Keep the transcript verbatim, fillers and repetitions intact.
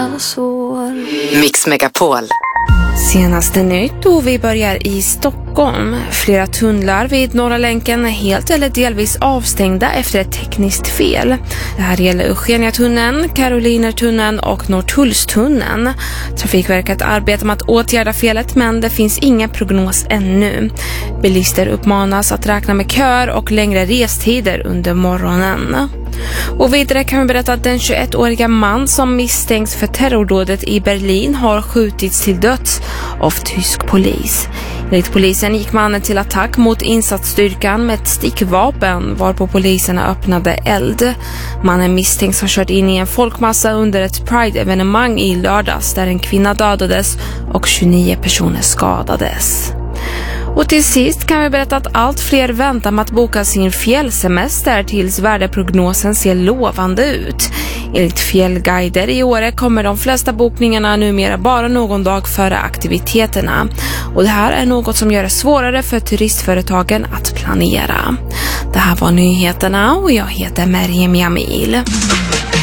Mix Megapol. Senaste nytt och vi börjar i Stockholm. Flera tunnlar vid Norra länken är helt eller delvis avstängda efter ett tekniskt fel. Det här gäller Eugeniatunneln, Karolinertunneln och Norrtullstunneln. Trafikverket arbetar med att åtgärda felet, men det finns ingen prognos ännu. Bilister uppmanas att räkna med kör och längre restider under morgonen. Och vidare kan vi berätta att den tjugoettåriga man som misstänks för terrordådet i Berlin har skjutits till döds av tysk polis. Enligt polisen gick mannen till attack mot insatsstyrkan med ett stickvapen, varpå poliserna öppnade eld. Mannen misstänks ha kört in i en folkmassa under ett Pride-evenemang i lördags där en kvinna dödades och tjugonio personer skadades. Och till sist kan vi berätta att allt fler väntar med att boka sin fjällsemester tills värdeprognosen ser lovande ut. Enligt fjällguider i Åre kommer de flesta bokningarna numera bara någon dag före aktiviteterna. Och det här är något som gör det svårare för turistföretagen att planera. Det här var nyheterna och jag heter Meriem Jamil.